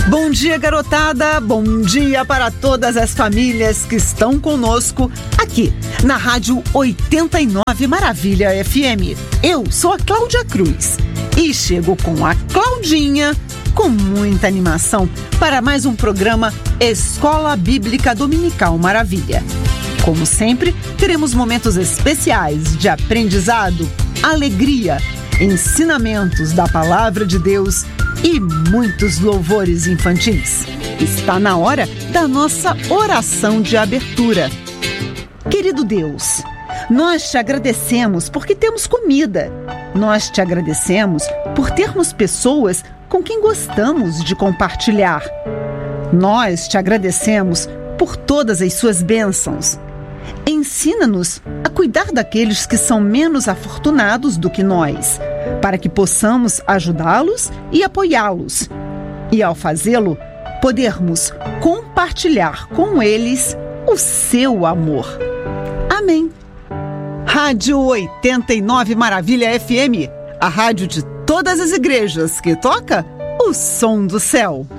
Bom dia, garotada! Bom dia para todas as famílias que estão conosco aqui na Rádio 89 Maravilha FM. Eu sou a Cláudia Cruz e chego com a Claudinha com muita animação para mais um programa Escola Bíblica Dominical Maravilha. Como sempre, teremos momentos especiais de aprendizado, alegria, ensinamentos da Palavra de Deus e muitos louvores infantis. Está na hora da nossa oração de abertura. Querido Deus, nós te agradecemos porque temos comida. Nós te agradecemos por termos pessoas com quem gostamos de compartilhar. Nós te agradecemos por todas as suas bênçãos. Ensina-nos a cuidar daqueles que são menos afortunados do que nós, para que possamos ajudá-los e apoiá-los. E ao fazê-lo, podermos compartilhar com eles o seu amor. Amém. Rádio 89 Maravilha FM, a rádio de todas as igrejas que toca o som do céu.